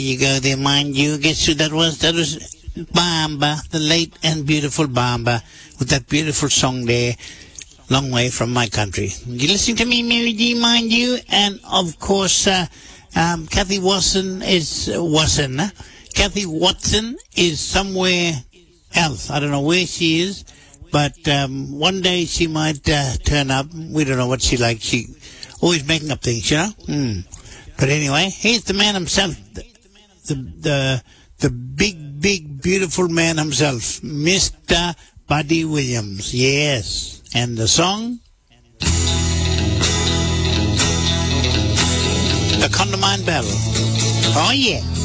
You go there, mind you. Guess who that was? That was Bamba, the late and beautiful Bamba, with that beautiful song there, Long Way From My Country. You're listening to me, Mary G, mind you, and of course, Kathy Watson is Kathy Watson is somewhere else. I don't know where she is, but one day she might turn up. We don't know what she likes. She always making up things, you know. But anyway, here's the man himself, the big, beautiful man himself, Mr. Buddy Williams. Yes, and the song, The Condamine Battle. Oh yeah.